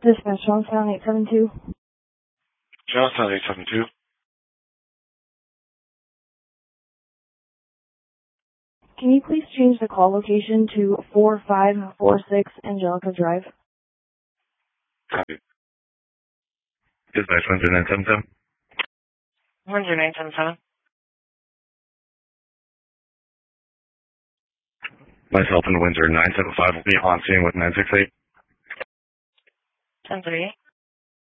Dispatch, Johnstown 872. Johnstown 872. Can you please change the call location to 4546 Angelica Drive? Copy. Dispatch 10977. 10977. Myself and Windsor 975 will be on scene with 968. 1038.